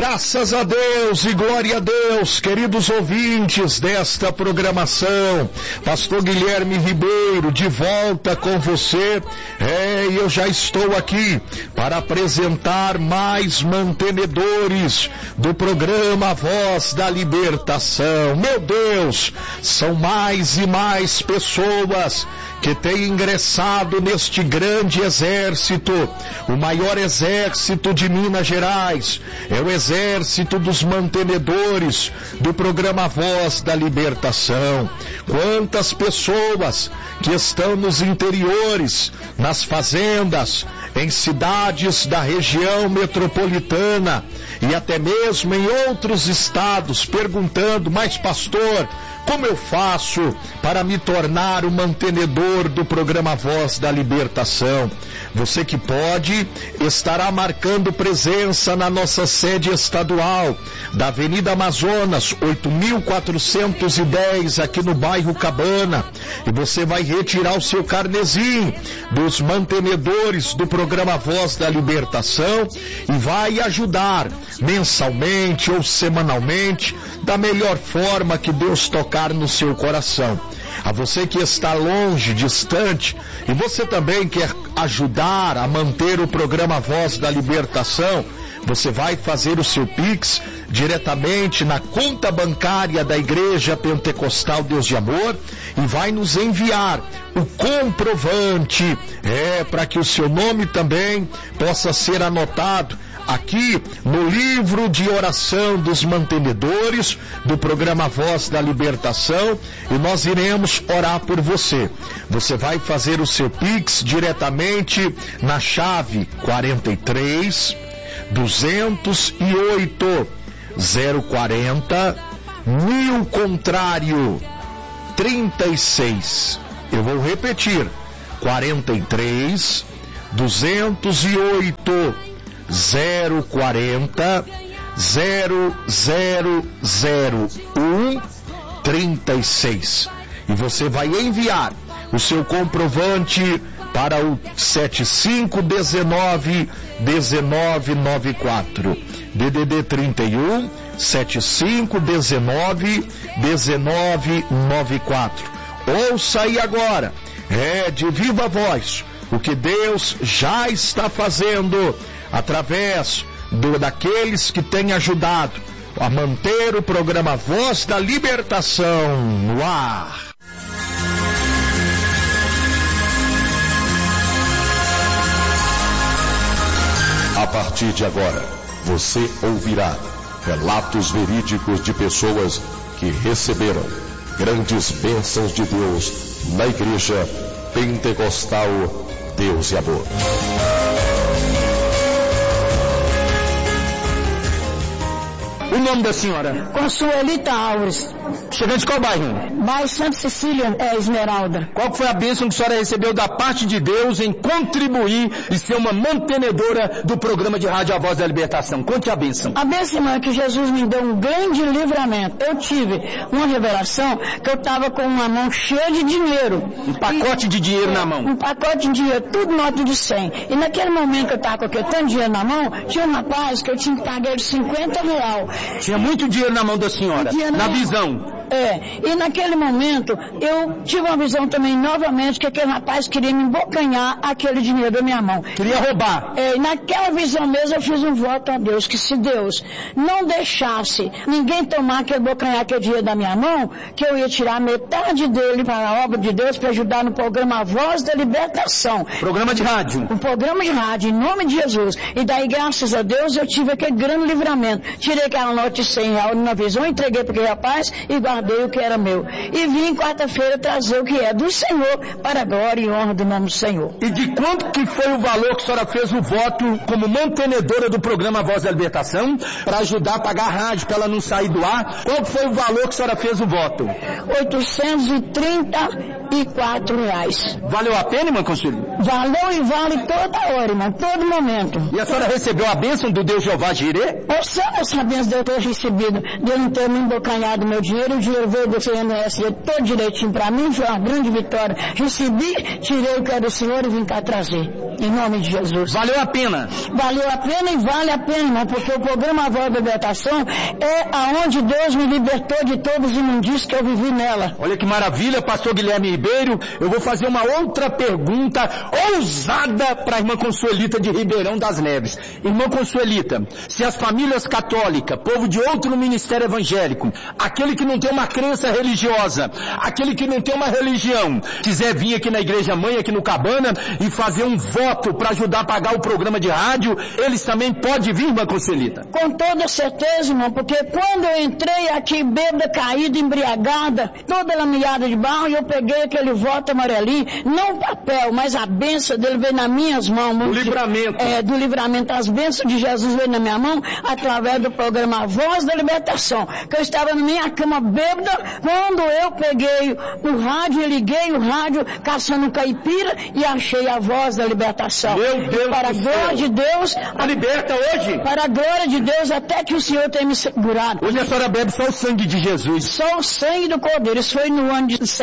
Graças a Deus e glória a Deus, queridos ouvintes desta programação. Pastor Guilherme Ribeiro, de volta com você. Eu já estou aqui para apresentar mais mantenedores do programa Voz da Libertação. Meu Deus, são mais e mais pessoas que têm ingressado neste grande exército, o maior exército de Minas Gerais. É o exército dos mantenedores do programa Voz da Libertação. Quantas pessoas que estão nos interiores, nas fazendas, em cidades da região metropolitana e até mesmo em outros estados, perguntando: mas pastor, como eu faço para me tornar um mantenedor do programa Voz da Libertação? Você que pode, estará marcando presença na nossa sede estadual, da Avenida Amazonas, 8410, aqui no bairro Cabana. E você vai retirar o seu carnezinho dos mantenedores do programa Voz da Libertação e vai ajudar mensalmente ou semanalmente, da melhor forma que Deus tocar no seu coração. A você que está longe, distante, e você também quer ajudar a manter o programa Voz da Libertação, você vai fazer o seu Pix diretamente na conta bancária da Igreja Pentecostal Deus de Amor e vai nos enviar o comprovante, para que o seu nome também possa ser anotado aqui no livro de oração dos mantenedores do programa Voz da Libertação, e nós iremos orar por você. Você vai fazer o seu Pix diretamente na chave 43 208 040 1000 contrário 36. Eu vou repetir: 43 208 040 0001 36. E você vai enviar o seu comprovante para o 7519 1994, DDD 31 7519 1994. Ouça aí agora, de viva voz, o que Deus já está fazendo através daqueles que têm ajudado a manter o programa Voz da Libertação no ar. A partir de agora, você ouvirá relatos verídicos de pessoas que receberam grandes bênçãos de Deus na Igreja Pentecostal Deus e Amor. O nome da senhora? Consuelita Alves. Chegando de qual bairro? Bairro Santa Cecília, Esmeralda. Qual foi a bênção que a senhora recebeu da parte de Deus em contribuir e ser uma mantenedora do programa de rádio A Voz da Libertação? Conte a bênção. A bênção é que Jesus me deu um grande livramento. Eu tive uma revelação que eu estava com uma mão cheia de dinheiro. Um pacote de dinheiro na mão. Um pacote de dinheiro, tudo nota de 100. E naquele momento que eu estava com aquele tanto dinheiro na mão, tinha um rapaz que eu tinha que pagar ele R$50. Tinha muito dinheiro na mão da senhora, na visão. E naquele momento eu tive uma visão também novamente que aquele rapaz queria me embocanhar aquele dinheiro da minha mão. Queria roubar. E naquela visão mesmo eu fiz um voto a Deus, que se Deus não deixasse ninguém tomar embocanhar aquele dinheiro da minha mão, que eu ia tirar metade dele para a obra de Deus, para ajudar no programa Voz da Libertação. Programa de rádio. Um programa de rádio, em nome de Jesus. E daí, graças a Deus, eu tive aquele grande livramento. Tirei aquela nota de R$100 na visão, entreguei para aquele rapaz e guardei o que era meu. E vim quarta-feira trazer o que é do Senhor, para a glória e honra do nome do Senhor. E de quanto que foi o valor que a senhora fez o voto como mantenedora do programa Voz da Libertação, para ajudar a pagar a rádio, para ela não sair do ar? Qual foi o valor que a senhora fez o voto? R$834. Valeu a pena, irmã Consuelo? Valeu e vale toda hora, irmão, todo momento. E a senhora recebeu a bênção do Deus Jeová Jirê? Eu sei essa bênção de eu ter recebido, de eu não ter me embocanhado meu dinheiro, o dinheiro veio do FNS todo direitinho para mim, foi uma grande vitória. Recebi, tirei o que era do Senhor e vim cá trazer. em nome de Jesus. Valeu a pena? Valeu a pena e vale a pena, irmão, porque o programa Voz da Libertação é aonde Deus me libertou de todos os imundícios que eu vivi nela. Olha que maravilha, pastor Guilherme Ribeiro. Eu vou fazer uma outra pergunta ousada para a irmã Consuelita de Ribeirão das Neves. Irmã Consuelita, se as famílias católicas, povo de outro ministério evangélico, aquele que não tem uma crença religiosa, aquele que não tem uma religião, quiser vir aqui na igreja mãe, aqui no Cabana, e fazer um voto para ajudar a pagar o programa de rádio, eles também podem vir, irmã Consuelita? Com toda certeza, irmão, porque quando eu entrei aqui bêbada, caída, embriagada, toda lameada de barro, e eu peguei aquele voto amarelinho, não o papel, mas a bênção dele veio nas minhas mãos. Do livramento. Do livramento. As bênçãos de Jesus veio na minha mão através do programa Voz da Libertação. Que eu estava na minha cama bêbada, quando eu peguei o rádio, liguei o rádio, caçando um caipira e achei a Voz da Libertação. Meu Deus, para a glória de Deus. A liberta hoje? Para a glória de Deus, até que o Senhor tenha me segurado. Hoje a senhora bebe só o sangue de Jesus. Só o sangue do Cordeiro. Isso foi no ano de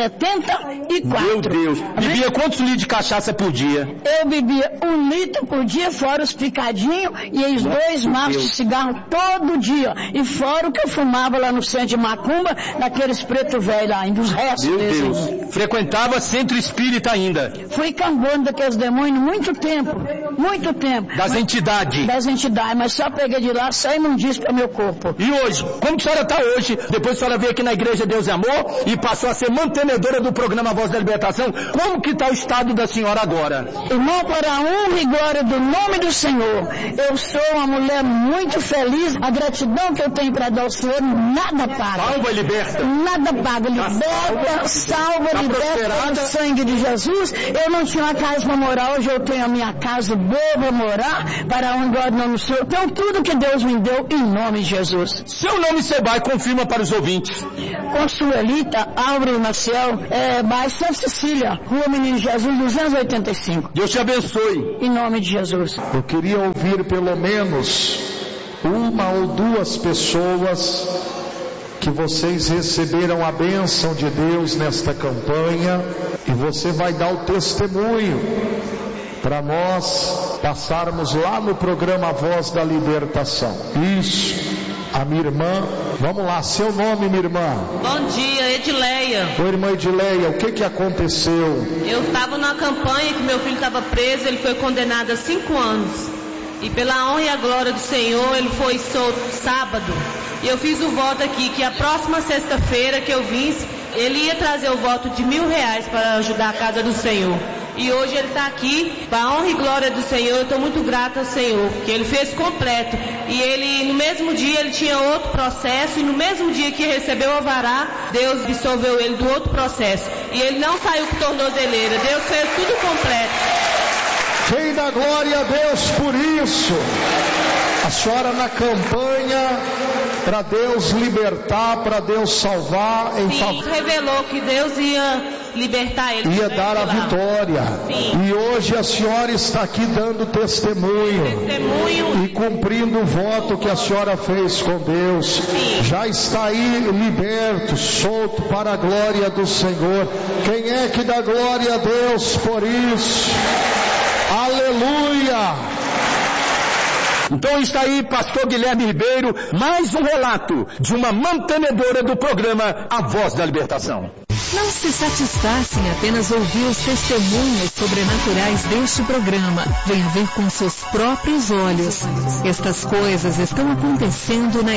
74. Meu Deus. Bebia quantos litros de cachaça por dia? Eu bebia 1 litro por dia, fora os picadinhos e os 2 maços de cigarro todo dia. E fora o que eu fumava lá no centro de Macumba, naqueles preto velho lá, ainda os restos. Meu Deus. Frequentava centro espírita ainda. Fui cambando daqueles demônios muito tempo. Muito tempo. Das entidades. Das entidades, mas só peguei de lá, só imundício para meu corpo. E hoje? Como que a senhora está hoje? Depois a senhora veio aqui na Igreja Deus e Amor e passou a ser mantenedora do programa Voz da Libertação. Como que está o estado da senhora agora? Irmão, para a honra e glória do nome do Senhor, eu sou uma mulher muito feliz. A gratidão que eu tenho para dar ao Senhor, nada paga. Salva e liberta. Nada paga. Liberta, salva, liberta pelo sangue de Jesus. Eu não tinha uma casa para morar, hoje eu tenho a minha casa boa para morar, para a honra e glória do nome do Senhor. Então tudo que Deus me deu, em nome de Jesus. Seu nome seu bairro, confirma para os ouvintes. Consuelita Álvaro Maciel, bairro Santa Cecília, Rua Menino Jesus, 285. Deus te abençoe. Em nome de Jesus. Eu queria ouvir pelo menos 1 ou 2 pessoas que vocês receberam a bênção de Deus nesta campanha, e você vai dar o testemunho para nós passarmos lá no programa Voz da Libertação. Isso. A minha irmã, vamos lá, seu nome, minha irmã? Bom dia, Edileia. Oi, irmã Edileia, o que aconteceu? Eu estava numa campanha que meu filho estava preso, ele foi condenado a 5 anos. E pela honra e a glória do Senhor, ele foi solto sábado. E eu fiz o voto aqui, que a próxima sexta-feira que eu vim, ele ia trazer o voto de R$1.000 para ajudar a casa do Senhor. E hoje ele está aqui, para a honra e glória do Senhor. Eu estou muito grata ao Senhor, porque ele fez completo. E ele, no mesmo dia, ele tinha outro processo, e no mesmo dia que recebeu o alvará, Deus absolveu ele do outro processo. E ele não saiu com tornozeleira, Deus fez tudo completo. Quem dá glória a Deus por isso? A senhora na campanha para Deus libertar, para Deus salvar. Sim, revelou que Deus ia libertar ele. Ia dar a vitória. Sim. E hoje a senhora está aqui dando testemunho. E cumprindo o voto que a senhora fez com Deus. Sim. Já está aí liberto, solto para a glória do Senhor. Quem é que dá glória a Deus por isso? Aleluia! Então está aí, pastor Guilherme Ribeiro, mais um relato de uma mantenedora do programa A Voz da Libertação. Não se satisfaça em apenas ouvir os testemunhos sobrenaturais deste programa. Venha ver com seus próprios olhos. Estas coisas estão acontecendo na